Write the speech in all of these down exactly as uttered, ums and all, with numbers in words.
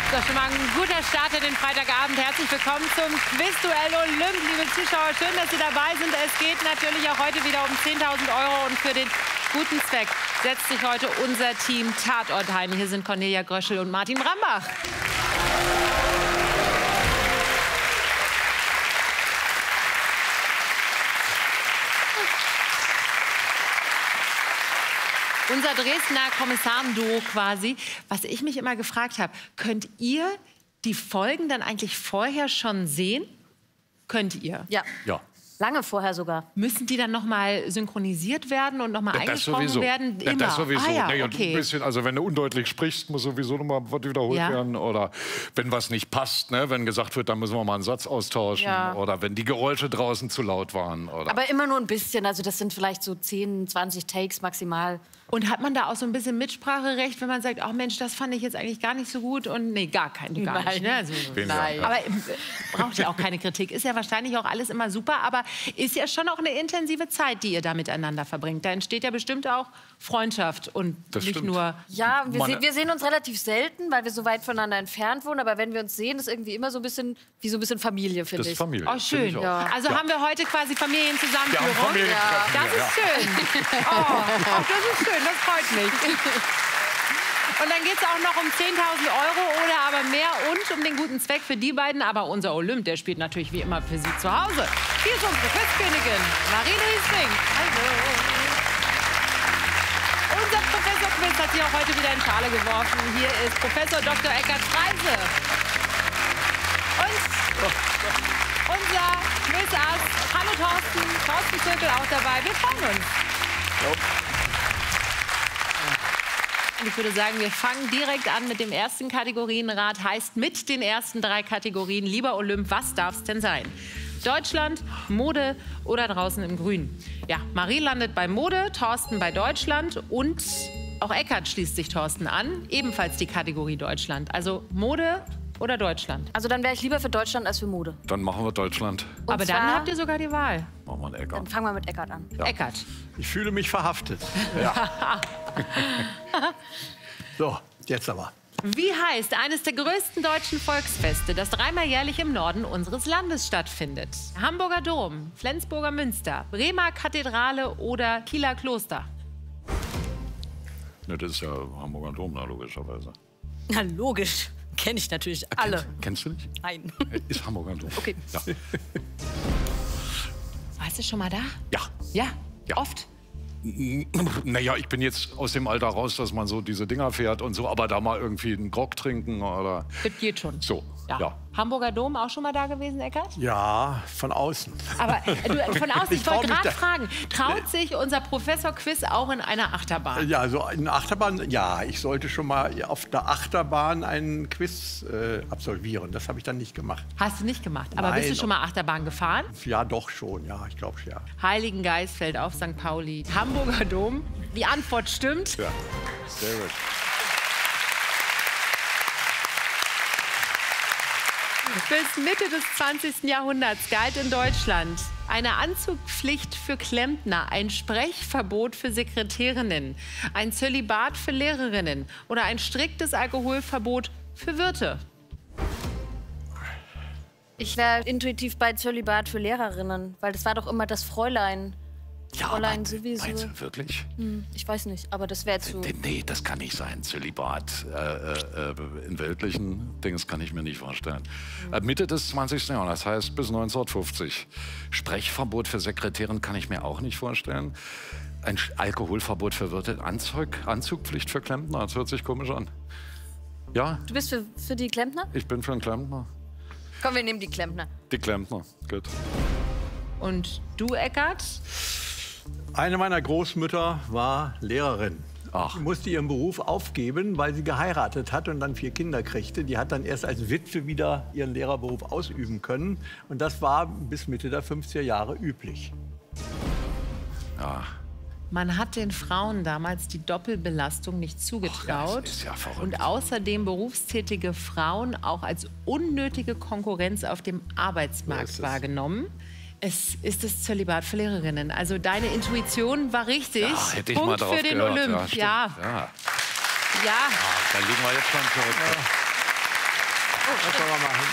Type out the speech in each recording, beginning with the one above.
Das ist schon mal ein guter Start in den Freitagabend. Herzlich willkommen zum Quizduell Olymp. Liebe Zuschauer, schön, dass Sie dabei sind. Es geht natürlich auch heute wieder um zehntausend Euro. Und für den guten Zweck setzt sich heute unser Team Tatort ein. Hier sind Cornelia Gröschel und Martin Brambach. Unser Dresdner Kommissarenduo quasi. Was ich mich immer gefragt habe, könnt ihr die Folgen dann eigentlich vorher schon sehen? Könnt ihr? Ja. Ja. Lange vorher sogar. Müssen die dann noch mal synchronisiert werden und noch mal Ja, eingesprochen sowieso. werden? Ja, Immer. das sowieso. Ah, ja, naja, okay. ein bisschen, also wenn du undeutlich sprichst, muss sowieso noch mal was wiederholt Ja. werden. Oder wenn was nicht passt, ne? Wenn gesagt wird, dann müssen wir mal einen Satz austauschen. Ja. Oder wenn die Geräusche draußen zu laut waren. Oder Aber immer nur ein bisschen. Also das sind vielleicht so zehn, zwanzig Takes maximal. Und hat man da auch so ein bisschen Mitspracherecht, wenn man sagt, ach Mensch, das fand ich jetzt eigentlich gar nicht so gut und nee, gar kein, gar nicht. Ne? Also, Weniger, nein. ja. Aber äh, braucht ja auch keine Kritik. Ist ja wahrscheinlich auch alles immer super, aber ist ja schon auch eine intensive Zeit, die ihr da miteinander verbringt. Da entsteht ja bestimmt auch Freundschaft und Das nicht stimmt. nur... Ja, wir, Man- se wir sehen uns relativ selten, weil wir so weit voneinander entfernt wohnen. Aber wenn wir uns sehen, ist irgendwie immer so ein bisschen wie so ein bisschen Familie, finde das ich. ist Familie. Oh, finde schön. ich auch. Ja. Also Ja. haben wir heute quasi Familienzusammenführung. Wir haben Familientreffen Das hier, ist schön. Oh, oh, das ist schön, das freut mich. Und dann geht es auch noch um zehntausend Euro oder aber mehr und um den guten Zweck für die beiden. Aber unser Olymp, der spielt natürlich wie immer für Sie zu Hause. Hier ist unsere Quizkönigin, Marine Riesling. Hallo. Unser Professor Quiz hat sich auch heute wieder in Schale geworfen. Hier ist Professor Doktor Eckhard Freise. Und unser Quizass, hallo Thorsten, Thorsten Zirkel auch dabei. Wir freuen uns. Und ich würde sagen, wir fangen direkt an mit dem ersten Kategorienrat. Heißt mit den ersten drei Kategorien. Lieber Olymp, was darf es denn sein? Deutschland, Mode oder draußen im Grün? Ja, Marie landet bei Mode, Thorsten bei Deutschland und auch Eckhard schließt sich Thorsten an. Ebenfalls die Kategorie Deutschland. Also Mode oder Deutschland. Also dann wäre ich lieber für Deutschland als für Mode. Dann machen wir Deutschland. Und Aber zwar, dann habt ihr sogar die Wahl. Machen wir einen Ecker. Dann fangen wir mit Eckart an. Ja. Eckhard. Ich fühle mich verhaftet. Ja. So, jetzt aber. Wie heißt eines der größten deutschen Volksfeste, das dreimal jährlich im Norden unseres Landes stattfindet? Hamburger Dom, Flensburger Münster, Bremer Kathedrale oder Kieler Kloster? Ne, das ist ja Hamburger Dom, na, logischerweise. Na logisch. Kenne ich natürlich alle. Kennst du nicht? Nein. Ist Hamburger Dom. Okay. Ja. Warst du schon mal da? Ja. Ja, Ja. oft. Naja, ich bin jetzt aus dem Alter raus, dass man so diese Dinger fährt und so, aber da mal irgendwie einen Grog trinken oder Das geht schon. so. Ja. Ja. Hamburger Dom auch schon mal da gewesen, Eckart? Ja, von außen. Aber äh, du, von außen, ich Ich trau wollte mich gerade da- fragen, traut sich unser Professor Quiz auch in einer Achterbahn? Ja, so eine Achterbahn, ja, ich sollte schon mal auf der Achterbahn einen Quiz äh, absolvieren. Das habe ich dann nicht gemacht. Hast du nicht gemacht. Aber bist du Nein. schon mal Achterbahn gefahren? Ja, doch schon, ja, ich glaube ja. Heiligen Geist fällt auf Sankt Pauli. Hamburger Dom. Die Antwort stimmt. Ja. Sehr gut. Bis Mitte des zwanzigsten Jahrhunderts galt in Deutschland eine Anzugpflicht für Klempner, ein Sprechverbot für Sekretärinnen, ein Zölibat für Lehrerinnen oder ein striktes Alkoholverbot für Wirte. Ich wäre intuitiv bei Zölibat für Lehrerinnen, weil das war doch immer das Fräulein. Ja, Fräulein meinst, sowieso. meinst du wirklich? Hm, ich weiß nicht, aber das wäre zu... Nee, das kann nicht sein. Zölibat äh, äh, in weltlichen Dings kann ich mir nicht vorstellen. Äh, Mitte des zwanzigsten Jahrhunderts, das heißt bis neunzehnhundertfünfzig. Sprechverbot für Sekretärin kann ich mir auch nicht vorstellen. Ein Sch- Alkoholverbot für Wirte, Anzug, Anzugpflicht für Klempner, das hört sich komisch an. Ja, Du bist für, für die Klempner? ich bin für einen Klempner. Komm, wir nehmen die Klempner. Die Klempner, gut. Und du, Eckart? Eine meiner Großmütter war Lehrerin. Ach. Sie musste ihren Beruf aufgeben, weil sie geheiratet hat und dann vier Kinder kriegte. Die hat dann erst als Witwe wieder ihren Lehrerberuf ausüben können. Und das war bis Mitte der fünfziger Jahre üblich. Ja. Man hat den Frauen damals die Doppelbelastung nicht zugetraut das ist ja verrückt. und außerdem berufstätige Frauen auch als unnötige Konkurrenz auf dem So Arbeitsmarkt ist es. wahrgenommen. Es ist das Zölibat für Lehrerinnen. Also deine Intuition war richtig. Ja, hätte ich Punkt mal drauf für den gehört. Olymp. Ja, stimmt. Ja, Ja. ja. Da liegen wir jetzt schon zurück. Was soll man machen?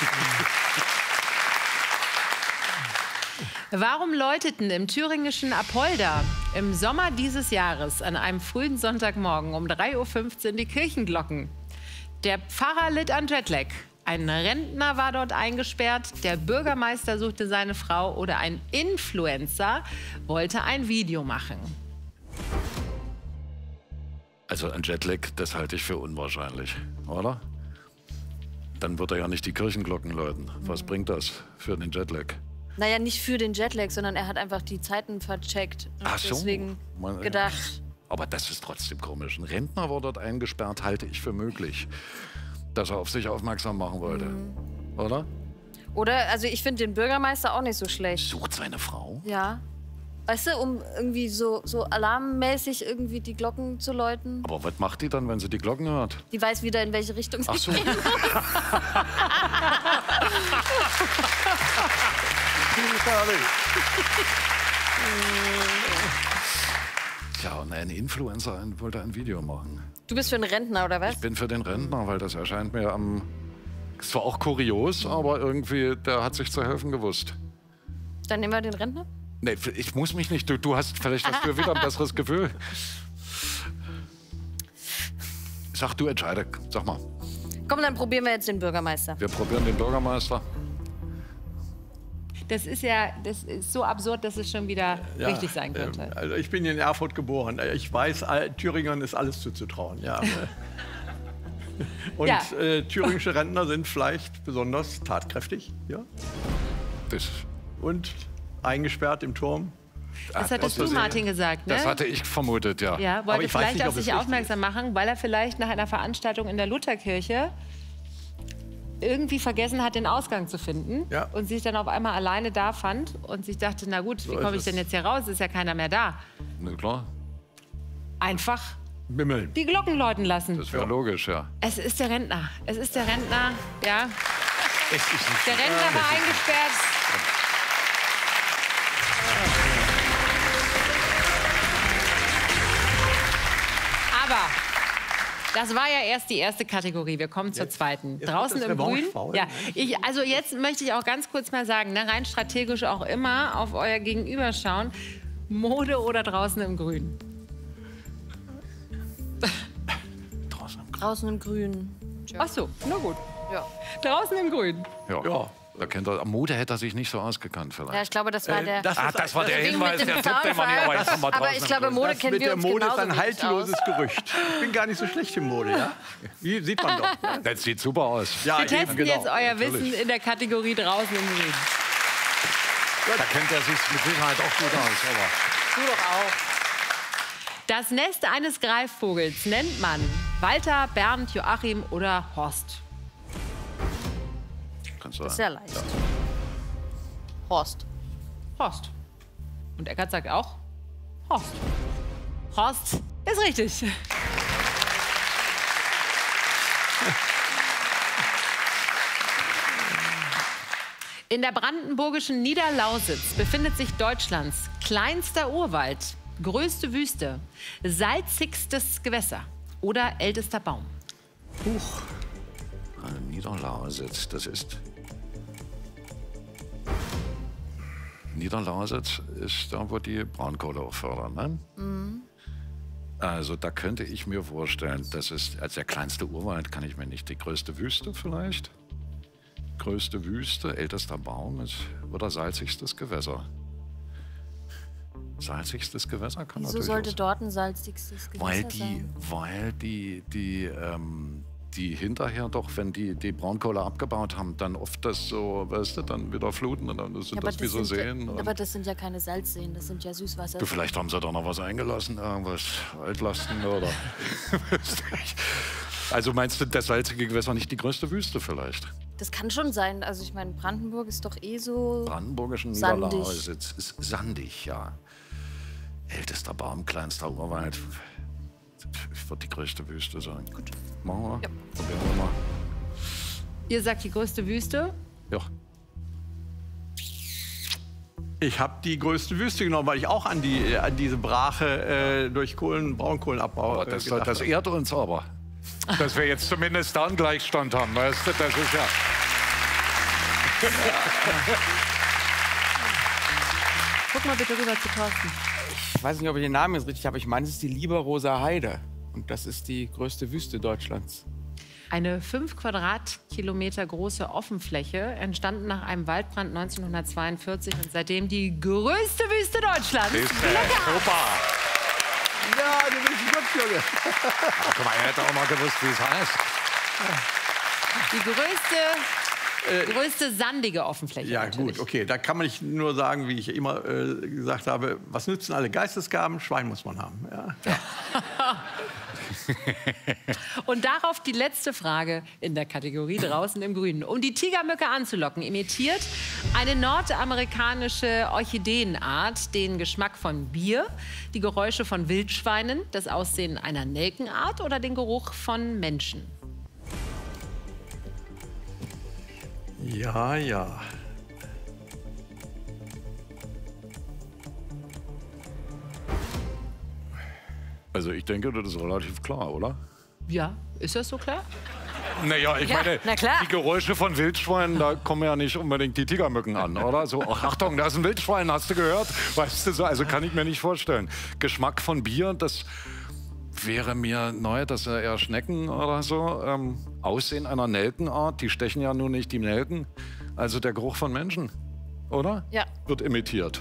Warum läuteten im thüringischen Apolda im Sommer dieses Jahres an einem frühen Sonntagmorgen um drei Uhr fünfzehn die Kirchenglocken? Der Pfarrer litt an Jetlag. Ein Rentner war dort eingesperrt, der Bürgermeister suchte seine Frau oder ein Influencer wollte ein Video machen. Also ein Jetlag, das halte ich für unwahrscheinlich, oder? Dann wird er ja nicht die Kirchenglocken läuten. Was bringt das für den Jetlag? Naja, nicht für den Jetlag, sondern er hat einfach die Zeiten vercheckt. Und Ach so. deswegen Man- gedacht. Aber das ist trotzdem komisch. Ein Rentner wurde dort eingesperrt, halte ich für möglich. Dass er auf sich aufmerksam machen wollte. Mhm. Oder? Oder, also ich finde den Bürgermeister auch nicht so schlecht. Sucht seine Frau? Ja. Weißt du, um irgendwie so, so alarmmäßig irgendwie die Glocken zu läuten. Aber was macht die dann, wenn sie die Glocken hört? Die weiß wieder, in welche Richtung sie Ach so. gehen. Tja, und ein Influencer wollte ein Video machen. Du bist für einen Rentner, oder was? Ich bin für den Rentner, weil das erscheint mir am... Es war auch kurios, aber irgendwie, der hat sich zu helfen gewusst. Dann nehmen wir den Rentner. Nee, ich muss mich nicht. Du, du hast vielleicht dafür wieder ein besseres Gefühl. Sag, du entscheide. Sag mal. Komm, dann probieren wir jetzt den Bürgermeister. Wir probieren den Bürgermeister. Das ist ja das ist so absurd, dass es schon wieder Ja, richtig sein könnte. äh, Also ich bin in Erfurt geboren. Ich weiß, all- Thüringern ist alles zuzutrauen. Ja. Und Ja. äh, thüringische Rentner sind vielleicht besonders tatkräftig. Ja? Das, Und eingesperrt im Turm. Das hattest du, Martin, gesagt, ne? das hatte ich vermutet, ja. Ja, Aber wollte ich weiß vielleicht nicht, auf ob es sich richtig aufmerksam machen, weil er vielleicht nach einer Veranstaltung in der Lutherkirche irgendwie vergessen hat, den Ausgang zu finden Ja. und sich dann auf einmal alleine da fand und sich dachte, na gut, wie So komme ist ich denn es. jetzt hier raus? Ist ja keiner mehr da. Na klar, Einfach Bimmeln. die Glocken läuten lassen. das wäre logisch, ja. Es ist der Rentner. Es ist der Rentner, ja. Es ist nicht Der Rentner war eingesperrt. Aber das war ja erst die erste Kategorie. Wir kommen zur zweiten. jetzt Draußen wird das im Grün. Revanche-Faul, Ja, ne? ich, also jetzt möchte ich auch ganz kurz mal sagen, ne, rein strategisch auch immer auf euer Gegenüber schauen. Mode oder draußen im Grün? draußen im Draußen im Grün. Ach so, na gut. Ja. Draußen im Grün. Ja. Ja. Da kennt er, am Mode hätte er sich nicht so ausgekannt vielleicht. Ja, ich glaube, das war Äh, der. das Ah, ist- das war der Wegen Hinweis, mit dem der Tipp, den man hier aber jetzt haben wir Aber draußen ich im glaube, Grün. Mode Das kennen mit wir der uns Mode ist genauso ein wenig haltloses aus. Gerücht. Ich bin gar nicht so schlecht im Mode, ja? Wie sieht man doch. Ja, Das sieht super aus. ja Wir eben, testen genau. jetzt euer natürlich. Wissen in der Kategorie draußen im Grün. Da kennt er sich mit Sicherheit auch gut aus. Aber Du doch auch. Das Nest eines Greifvogels nennt man Walter, Bernd, Joachim oder Horst. kannst du Das ist ja leicht. Horst. Horst. Und Eckart sagt auch Horst. Horst ist richtig. In der brandenburgischen Niederlausitz befindet sich Deutschlands kleinster Urwald, größte Wüste, salzigstes Gewässer oder ältester Baum. Huch. Niederlausitz, das ist... Niederlausitz ist da, wo die Braunkohle auch fördern, ne? Mhm. Also da könnte ich mir vorstellen, das ist als der kleinste Urwald, kann ich mir nicht, die größte Wüste vielleicht? Größte Wüste, ältester Baum ist, oder salzigstes Gewässer. Salzigstes Gewässer kann Wieso natürlich sollte auch dort ein salzigstes Gewässer weil die, sein? weil die, die, ähm, die hinterher doch, wenn die die Braunkohle abgebaut haben, dann oft das so, weißt du, dann wieder fluten und dann sind Ja, aber das wie so sind Seen. Ja, und aber das sind ja keine Salzseen, das sind ja Süßwasser. du, vielleicht haben sie da noch was eingelassen, irgendwas Altlasten oder. Also meinst du, das salzige Gewässer nicht die größte Wüste vielleicht? Das kann schon sein. Also ich meine, Brandenburg ist doch eh so. Brandenburgischen Sandig. Niederlausitz ist sandig, ja. Ältester Baum, kleinster Urwald. Wird die größte Wüste sein. Gut. Machen wir. Ja. Probieren wir mal. Ihr sagt die größte Wüste. Ja. Ich habe die größte Wüste genommen, weil ich auch an, die, an diese Brache äh, durch Kohlen, Braunkohlenabbau Aber äh, das, gedacht das habe. ehrt uns aber. Dass wir jetzt zumindest da einen Gleichstand haben, weißt du, das ist ja... Guck mal bitte rüber zu Thorsten. Ich weiß nicht, ob ich den Namen jetzt richtig habe. Ich meine, es ist die Lieberoser Heide. Und das ist die größte Wüste Deutschlands. Eine fünf Quadratkilometer große Offenfläche, entstanden nach einem Waldbrand neunzehnhundertzweiundvierzig und seitdem die größte Wüste Deutschlands. Ist äh, super. Ja, du bist ein Guttsjunge. Guck mal, er hätte auch mal gewusst, wie es heißt. Die größte, äh, größte sandige Offenfläche. Ja, natürlich. gut, okay. Da kann man nicht nur sagen, wie ich immer äh, gesagt habe, was nützen alle Geistesgaben? Schwein muss man haben. Ja. Ja. Und darauf die letzte Frage in der Kategorie draußen im Grünen. Um die Tigermücke anzulocken, imitiert eine nordamerikanische Orchideenart den Geschmack von Bier, die Geräusche von Wildschweinen, das Aussehen einer Nelkenart oder den Geruch von Menschen. Ja, ja. Also ich denke, das ist relativ klar, oder? Ja, ist das so klar? Naja, ich Ja, meine, na klar. die Geräusche von Wildschweinen, da kommen ja nicht unbedingt die Tigermücken an, oder? So, ach, Achtung, da ist ein Wildschwein, hast du gehört? Weißt du so, also kann ich mir nicht vorstellen. Geschmack von Bier, das wäre mir neu, das sind eher Schnecken oder so. Ähm, Aussehen einer Nelkenart, die stechen ja nun nicht die Nelken. Also der Geruch von Menschen, oder? Ja. Wird imitiert.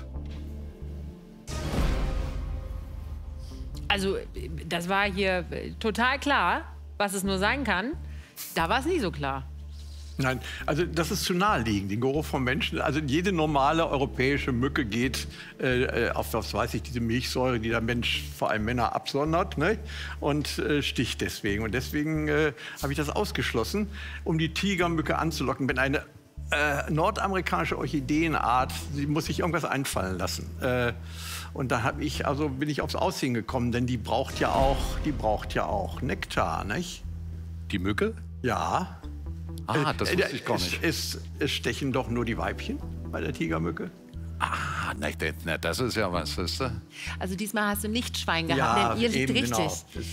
Also, das war hier total klar, was es nur sein kann. Da war es nie so klar. Nein, also das ist zu naheliegend, den Geruch von Menschen. Also jede normale europäische Mücke geht äh, auf, was weiß ich, diese Milchsäure, die der Mensch, vor allem Männer, absondert, ne? Und äh, sticht deswegen. Und deswegen äh, habe ich das ausgeschlossen, um die Tigermücke anzulocken. Wenn eine äh, nordamerikanische Orchideenart, sie muss sich irgendwas einfallen lassen. Äh, und da habe ich, also bin ich aufs Aussehen gekommen, denn die braucht ja auch, die braucht ja auch Nektar, nicht? Die Mücke? Ja. Ah, das Äh, wusste ich gar es, nicht. Es, es stechen doch nur die Weibchen bei der Tigermücke. Ah, ne, ne, das ist ja was, weißt du? Also diesmal hast du nicht Schwein gehabt, Ja, denn ihr liegt eben richtig. genau.